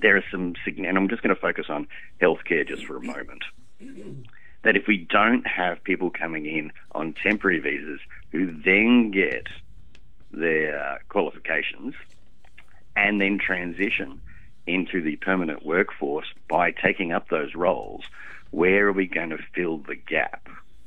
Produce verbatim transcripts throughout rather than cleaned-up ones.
there are some, and I'm just going to focus on healthcare just for a moment, that if we don't have people coming in on temporary visas who then get their qualifications and then transition into the permanent workforce by taking up those roles, where are we going to fill the gap?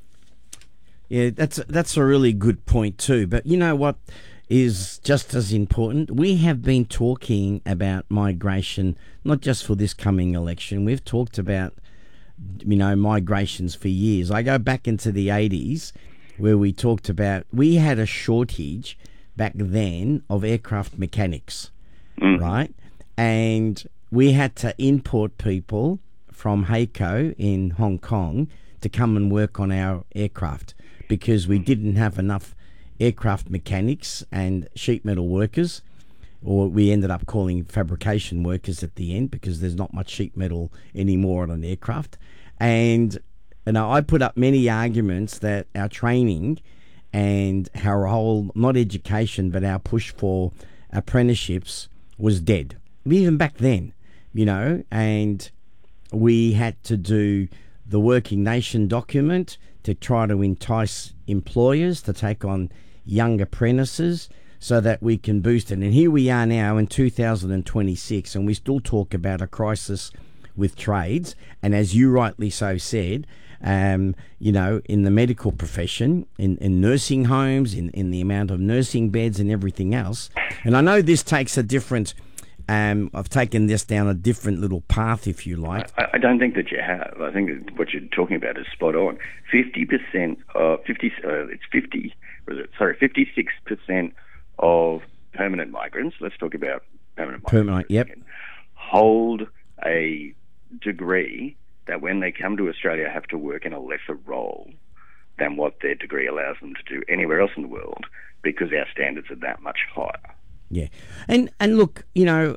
Yeah, that's that's a really good point too. But you know what is just as important? We have been talking about migration, not just for this coming election. We've talked about, you know, migrations for years. I go back into the eighties where we talked about, we had a shortage back then of aircraft mechanics, mm. right? And we had to import people from HAECO in Hong Kong to come and work on our aircraft because we didn't have enough aircraft mechanics and sheet metal workers, or we ended up calling fabrication workers at the end because there's not much sheet metal anymore on an aircraft. And you know, I put up many arguments that our training and our whole, not education, but our push for apprenticeships was dead. Even back then, you know, and we had to do the Working Nation document to try to entice employers to take on young apprentices so that we can boost it. And here we are now in two thousand twenty-six, and we still talk about a crisis with trades. And as you rightly so said, um, you know, in the medical profession, in, in nursing homes, in, in the amount of nursing beds and everything else. And I know this takes a different... Um, I've taken this down a different little path, if you like. I, I don't think that you have. I think what you're talking about is spot on. Fifty percent of fifty, uh, it's fifty. Was it? Sorry, fifty-six percent of permanent migrants. Let's talk about permanent migrants. Permanent, yep. Hold a degree that, when they come to Australia, have to work in a lesser role than what their degree allows them to do anywhere else in the world, because our standards are that much higher. Yeah. And and look, you know,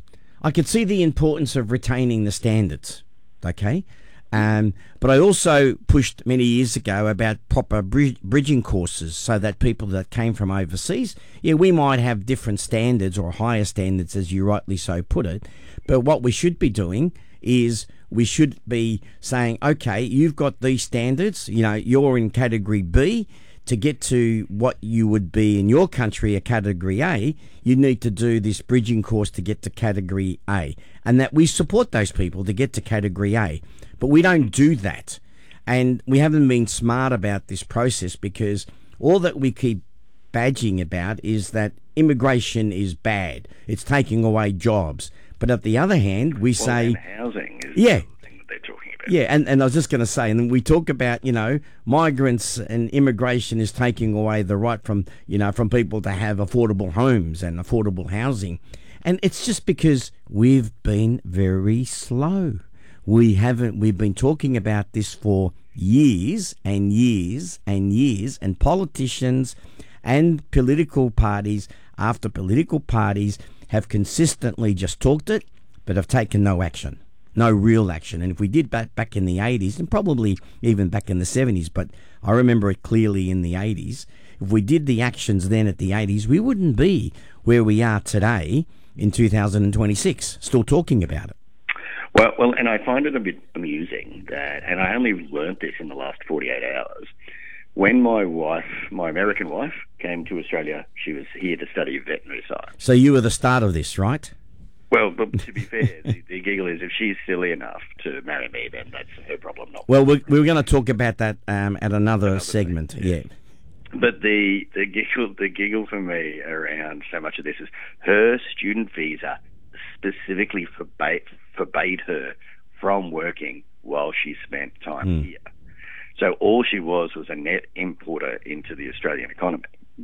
I could see the importance of retaining the standards, okay? Um, but I also pushed many years ago about proper bridge, bridging courses so that people that came from overseas, yeah, we might have different standards or higher standards, as you rightly so put it, but what we should be doing is we should be saying, okay, you've got these standards, you know, you're in category B. To get to what you would be in your country, a category A, you need to do this bridging course to get to category A. And that we support those people to get to category A. But we don't do that. And we haven't been smart about this process, because all that we keep badging about is that immigration is bad. It's taking away jobs. But at the other hand, we well, say... And housing is yeah, the thing that they're talking about. Yeah, and, and I was just going to say, and we talk about, you know, migrants and immigration is taking away the right from, you know, from people to have affordable homes and affordable housing. And it's just because we've been very slow. We haven't, we've been talking about this for years and years and years, and politicians and political parties after political parties have consistently just talked it, but have taken no action. No real action. And if we did back back in the eighties, and probably even back in the seventies, but I remember it clearly in the eighties, if we did the actions then at the eighties, we wouldn't be where we are today in two thousand twenty-six, still talking about it. Well, well, and I find it a bit amusing that, and I only learnt this in the last forty-eight hours, when my wife, my American wife, came to Australia, she was here to study veterinary science. So you were the start of this, right? Well, but to be fair, the, the giggle is, if she's silly enough to marry me, then that's her problem, not Well, we're, we're going to talk about that um, at another, another segment, thing, yeah. yeah. But the, the giggle the giggle for me around so much of this is her student visa specifically forbade, forbade her from working while she spent time mm. here. So all she was was a net importer into the Australian economy.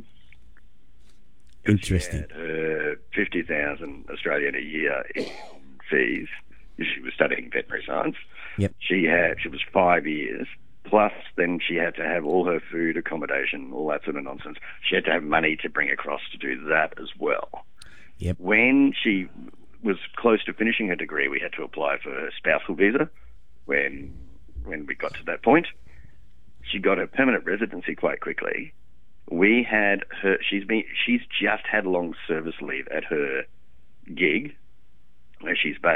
Interesting. She had her fifty thousand Australian a year in fees. She was studying veterinary science. Yep. She had she was five years. Plus, then she had to have all her food, accommodation, all that sort of nonsense. She had to have money to bring across to do that as well. Yep. When she was close to finishing her degree, we had to apply for her spousal visa. When when we got to that point, she got her permanent residency quite quickly. We had her. She's been. She's just had long service leave at her gig, where she's based.